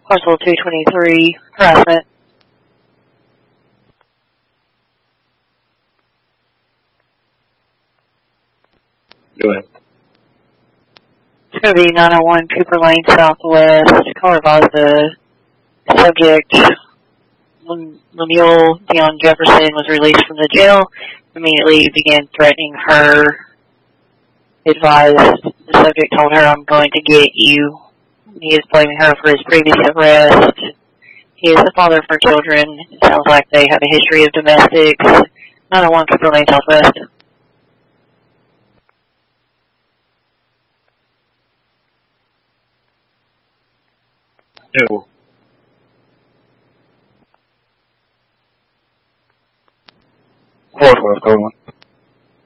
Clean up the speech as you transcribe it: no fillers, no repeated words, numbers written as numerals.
Parcel 223, harassment. Go ahead. It's going to be 901 Cooper Lane Southwest, Kalavazza. Subject, Lemuel Dion Jefferson, was released from the jail. Immediately began threatening her. Advised the subject told her, "I'm going to get you." He is blaming her for his previous arrest. He is the father of her children. It sounds like they have a history of domestics. 901 Cooper Lane Southwest. No. Fourth, code 1.